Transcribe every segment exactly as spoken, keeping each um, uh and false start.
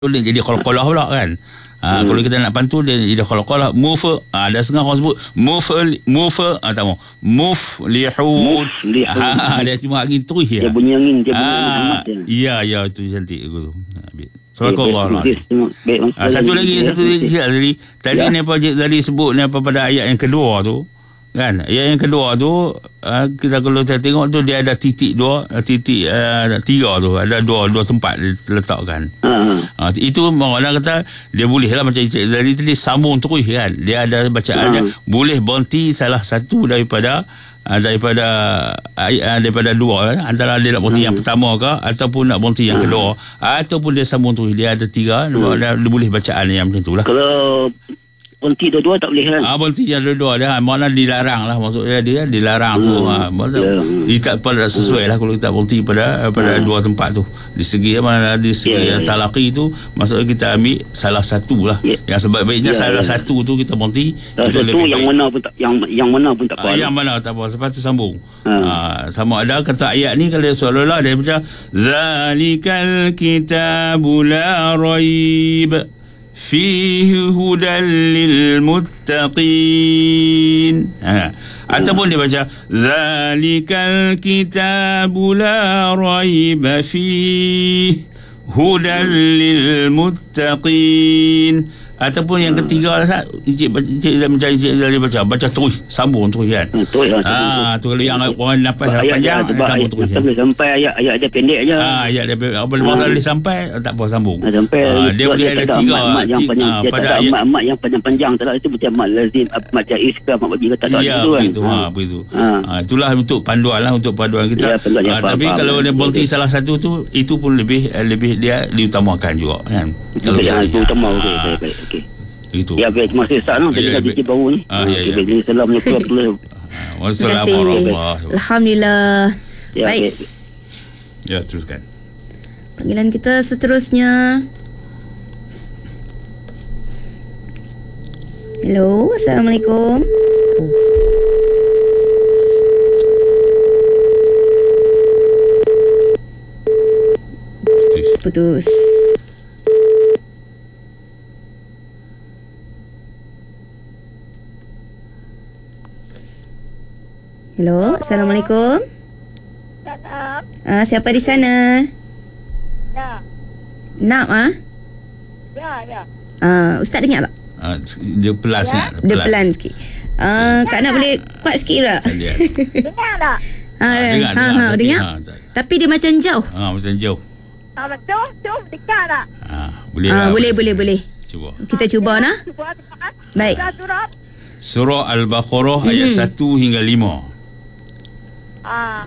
dia jadi qalqalah pula kan. Ha, hmm. Kalau kita nak pantun dia jadi qalqalah. Move, ha, ada setengah orang sebut move move, ha, tak mau muflihun. Ha, dia cuma angin terus ya. Dia bunyi angin, dia bunyi ha, angin. Ya, ya, itu cantik aku tu. Subhanallah. Ha, satu lagi, ya, satu lagi tadi. Tadi ya. Ni apa tadi sebut ni apa pada ayat yang kedua tu. Kan? Ayat yang kedua tu uh, kita kalau kita tengok tu dia ada titik dua, titik uh, tiga tu, ada dua dua tempat diletakkan. Uh-huh. Uh, itu orang kata dia boleh lah macam dari tadi sambung terus kan. Dia ada bacaannya uh-huh. boleh berhenti salah satu daripada uh, daripada uh, daripada dua kan? Antara dia nak berhenti uh-huh. yang pertama ke ataupun nak berhenti yang uh-huh. kedua ataupun dia sambung terus. Dia ada tiga uh-huh. dia, dia boleh bacaan yang macam itulah. Kalau berhenti dua-dua tak boleh kan? Ah, berhenti yang dua-dua dia. Mana dilarang lah maksudnya dia dilarang hmm. tu. Ha, yeah. Dia tak pada sesuai lah kalau kita berhenti pada pada hmm. dua tempat tu. Di segi mana di segi yeah, yeah, talaqi tu maksudnya kita ambil salah satu lah. Yeah. Yang sebaik-baiknya yeah, salah yeah. satu tu kita berhenti. Salah itu satu yang baik. mana pun tak yang yang mana pun tak apa. Ah, yang mana tak apa. Lepas tu sambung. Hmm. Ah, sama ada kata ayat ni kalau seolah-olah dia macam zalikal kitabu la raib fihi hudan lil muttaqin. Ha. Ataupun dia baca zalikal kitabu la raiba fihi hudan lil muttaqin. Ataupun yang ketiga lah, Encik Encik mencari Encik dia baca baca terus sambung terus kan. Hmm, terus lah. Ah, tu kalau yang orang nampak panjang sambung terus. Tak boleh sampai ayat ayat dia pendek aja. Ah, ayat dia pendek. Apa masa boleh sampai tak apa sambung. Sampai ah, dia boleh ada tiga mat yang panjang. Ah, pada ayat mat yang panjang-panjang tak itu macam mat lazim, mat jaiz ke mat bagi kata tak itu kan. Begitu, ha, begitu. Ah, itulah untuk panduan lah untuk panduan kita. Ya, ah, tapi kalau dia berhenti salah satu tu itu pun lebih lebih dia diutamakan juga kan. Kalau dia utama okey baik okey. Itu. Ya, baik. Terima kasih Ustaz. Kita dah cuci baru ni. Ah, ya, ya. Okay, Assalamualaikum. Wassalamualaikum. Alhamdulillah. Ya, baik. Okay. Ya, teruskan. Panggilan kita seterusnya. Hello, Assalamualaikum. Oh. Putus. Hello, Assalamualaikum. Salam. Ah, siapa di sana? Ya. Nak ah? Ya, ya. Ah, Ustaz dengar tak? Ah, dia pelan ya? sangat. Dia pelan sikit. Ah, Kak Nak boleh kuat sikit tak? Dengar tak? Ah, ah, dengar, ha, dengar, ha, tapi, dengar. Ha, tapi dia macam jauh. Ah, macam jauh. Ah, macam jauh dekat tak? Ah, boleh Ah, lah. boleh, boleh, boleh. Cuba. Kita cuba nah. Cuba dekat. Baik. Surah. Surah Al-Baqarah ayat hmm. satu hingga lima. Ah.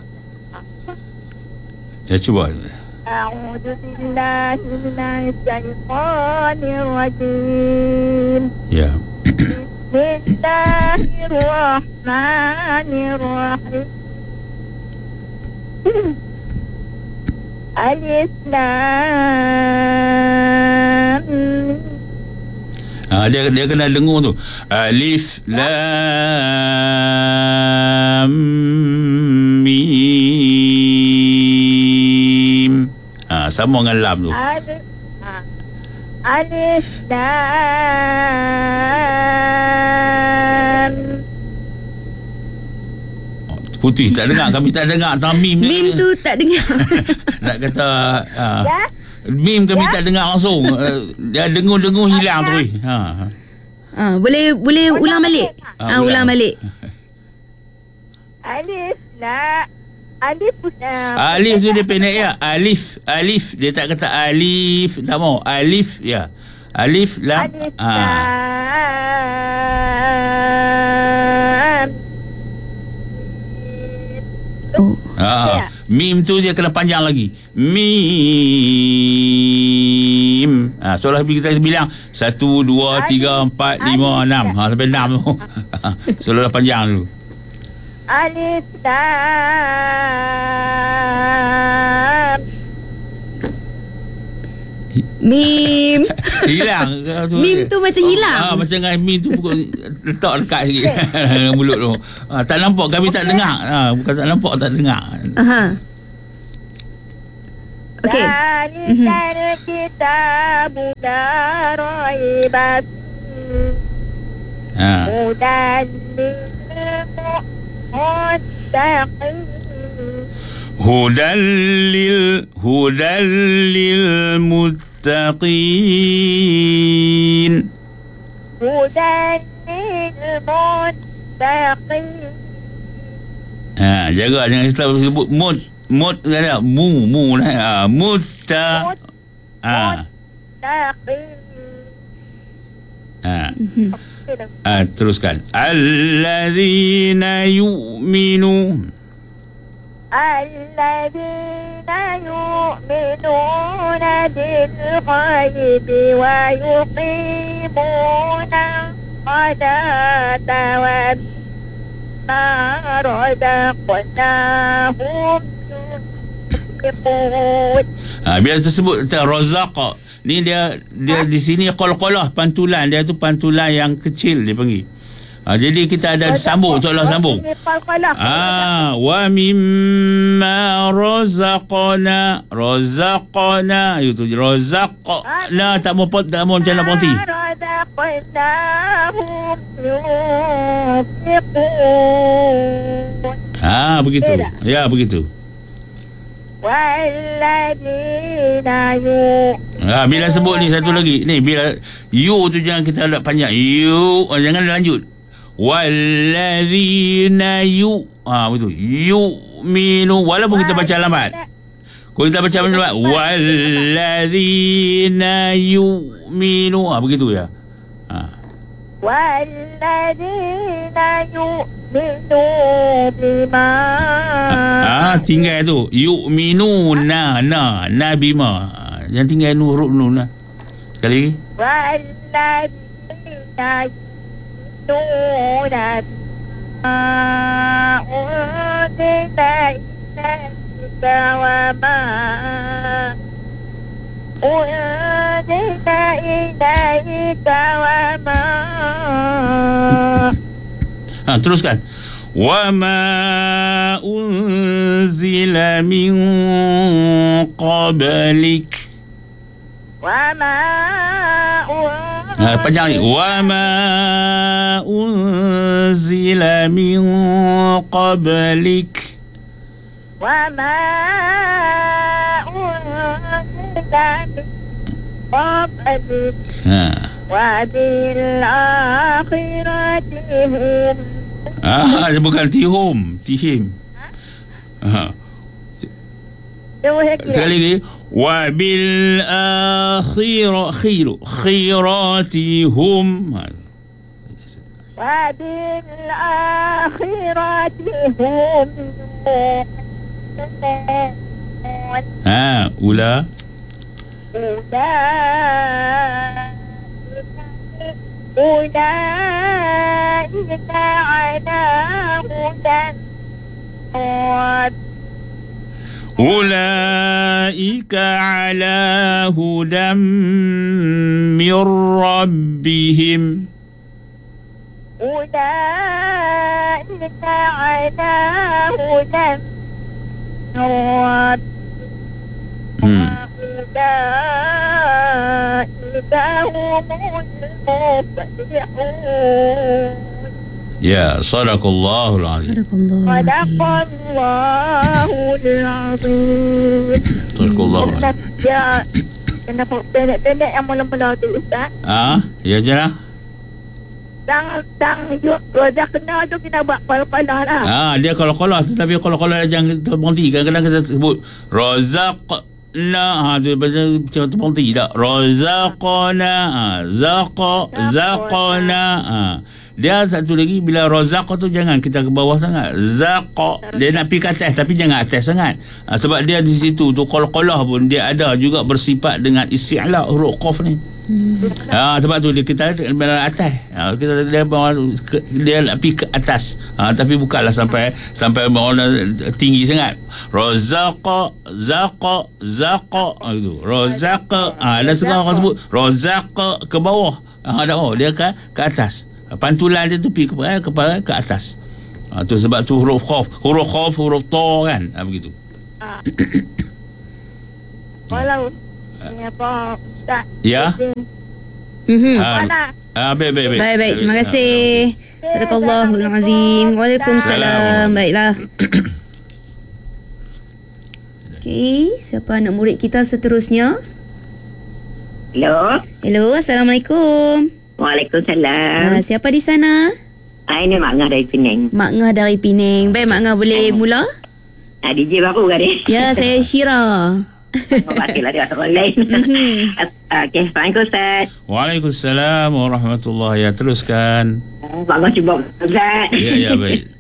Ya, cuba. A'udzu billahi minasy syaithanir rajim. Ya. Bismillahirrahmanirrahim. Alif Lam. Ah, dia dia kena dengung tu. Alif Lam Mim. Ah, sama dengan lam tu. Alif, ah. Alif Lam. Putih tak dengar, kami tak dengar tentang mim ni. Mim tu tak dengar. Nak kata ah, Ya? mim kami Ya? tak dengar langsung. Uh, dia dengung-dengung hilang terus. Ha. Ah, boleh boleh ulang balik. Ah, Ah, ulang ulang. balik. Alif La. Alif uh, Alif tu dia pendek ya. Alif, alif dia tak kata alif, tak mau. Alif ya. Alif lam. Alif Ah. Lam. Oh. Ah. Ya. Mim tu dia kena panjang lagi. Mim. Ah, seolah kita bilang satu, dua, tiga, empat, lima, enam. Ha, sampai enam tu. Seolah panjang dulu. Alif Lam. Mim. Hilang. Mim tu macam hilang. Ah, macam dengan mim tu pukul, letak dekat sikit dengan mulut tu. Ah, tak nampak, kami tak dengar. Ah, bukan tak nampak, tak dengar. Aha. Okey. ذلك الكتاب لا ريب فيه Ha. هدى للمتقين Hudan lil hudan lil muttaqin. هدى للمتقين Ha, jaga jangan silap sebut mut mut ada mu mu lah. Ha, mutta. Ha. متقين Ha. Ha, teruskan. Alladzina yu'minu. الذين يؤمنون بالغيب ويقيمون الصلاة ومما رزقناهم ينفقون. Ha, biar tersebut razaq. Ni dia dia di sini qol-qolah pantulan dia tu pantulan yang kecil dia panggil. Ha, jadi kita ada sambung seolah sambung. Ah, wa mimma razaqna razaqna itu razaqna tak mau pot tak mau macam nak berhenti. Ah, begitu. Ya, begitu. Walladzina yu. Ha, bila sebut ni satu lagi. Ni bila you tu jangan kita ada panjang. You oh, jangan lanjut. Walladzina yu. Ha, betul. Yu'minu walaupun kita baca lambat. Kalau kita baca lambat walladzina yu'minu. Ha, begitu ya. Ha. Walladzina yu'minu bima. Ah, tinggal tu. Yu'minuna na na bima. Jangan tinggal nu huruf nun lah. Sekali lagi. Walladzina yu'minuna bima unzila ilaika wa ma unzila ilaika wa ma. Ha, teruskan. Wa ma unzila min qablik. Wa ma Ha, panjang ni. Wa ma unzila min qablik. Wa ma unzila min qablik. Ha. Wa bil akhirati hum. Ah, bukan tihum, tihim. Ha. Sekali lagi. Wa bil akhira khiru khirati hum. Wa bil akhirati hum. Ha, ula. Ulaika ala hudan Ulaika ala hudan min rabbihim. Ulaika ala hudan min rabbihim. Ulaika humul muflihun. Ya, sadaqallahul azim. Sadaqallahul azim. Sadaqallahul azim. Ya, kenapa pendek-pendek yang mula-mula tu Ustaz? Ah, ya jelah. Tang tang yuk roja kena tu kita buat pala-pala lah. Ah, dia kalau-kalau tetapi kalau-kalau jangan terberhenti. Kadang-kadang kita sebut razaqna, ha tu macam terberhenti tak. Razaqna, ha, zaqa zaqna, ha. Dia satu lagi bila razaq tu jangan kita ke bawah sangat. Zaqa dia nak pergi ke atas tapi jangan atas sangat. Ha, sebab dia di situ tu qalqalah pun dia ada juga bersifat dengan isti'la huruf qaf ni. Hmm. Ha, sebab tu dia kita bila atas. Ha, kita dia bawah dia nak pergi ke atas. Ha, tapi bukanlah sampai sampai bawah tinggi sangat. Razaqa zaqa zaqa ha, itu. Razaqa ha, ada setengah orang sebut razaqa ke bawah. Ha, ada oh dia ke ke atas. Pantulan dia tu pergi ke, ke, ke atas. Ha, tu sebab tu huruf khaf, huruf khaf, huruf ta kan. Ha, begitu. Kalau ni apa Ustaz. Ya. Mhm. Ah, Mana? ah, baik, baik, baik. Baik, baik. Terima kasih. Sadaqallahul azim. Waalaikumsalam. Baiklah. Okey, siapa anak murid kita seterusnya? Hello. Hello, Assalamualaikum. Waalaikumsalam. Uh, siapa di sana? Ah, ini Mak Ngah dari Penang. Mak Ngah dari Penang. Baik, Mak Ngah boleh mula? Ah, D J baru ke ni? Ya, saya Syira. Oh, baiklah dia orang lain. Mhm. Ah, Okey, Assalamualaikum Ustaz. Waalaikumsalam warahmatullahi. Ya, teruskan. Ah, Mak Ngah cuba Ustaz. Ya, ya, baik.